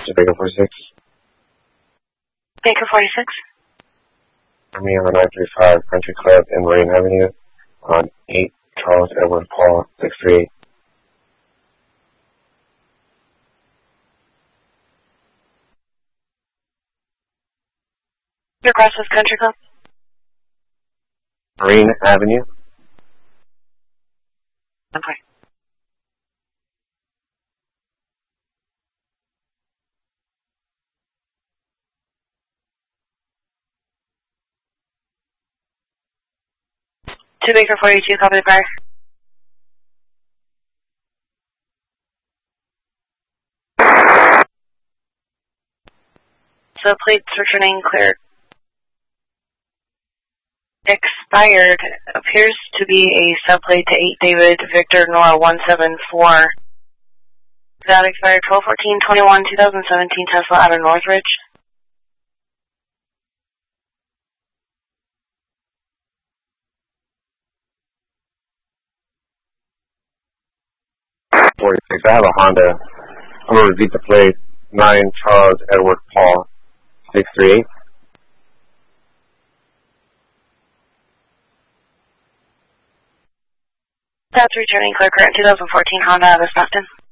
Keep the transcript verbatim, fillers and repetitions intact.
Jamaica forty-six. Baker forty-six. For me on the nine three five Country Club in Marine Avenue on eight Charles Edward Paul six three eight. Your cross is Country Club? Marine Avenue. Okay. Two Baker forty-two, copy the prior. So plates returning clear. Expired appears to be a subplate to eight David Victor Nora one seven four. That expired twelve fourteen twenty-one twenty seventeen Tesla out of Northridge. forty-six. I have a Honda. I'm going to repeat the plate. nine Charles Edward Paul six three eight. That's returning clear current two thousand fourteen Honda out of Stockton.